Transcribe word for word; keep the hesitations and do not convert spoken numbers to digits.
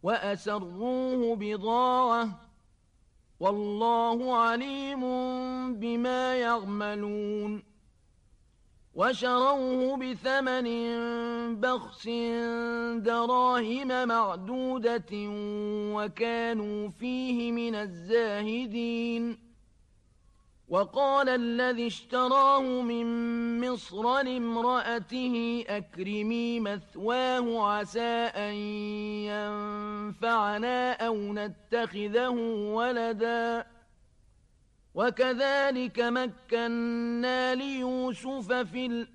وأسروه بضاعة والله عليم بما يعملون وشروه بثمن بخس دراهم معدودة وكانوا فيه من الزاهدين وقال الذي اشتراه من مصر لامرأته أكرمي مثواه عسى أن ينفعنا أو نتخذه ولدا وكذلك مكنا ليوسف في الأرض